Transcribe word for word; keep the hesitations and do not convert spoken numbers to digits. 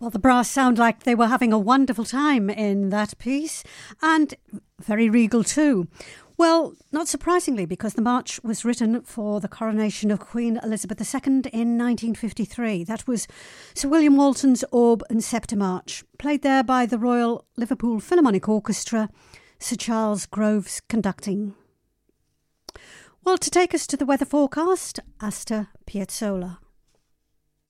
Well, the brass sound like they were having a wonderful time in that piece, and very regal too. Well, not surprisingly, because the march was written for the coronation of Queen Elizabeth the Second in nineteen fifty-three. That was Sir William Walton's Orb and Sceptre March, played there by the Royal Liverpool Philharmonic Orchestra, Sir Charles Groves conducting. Well, to take us to the weather forecast, Astor Piazzolla.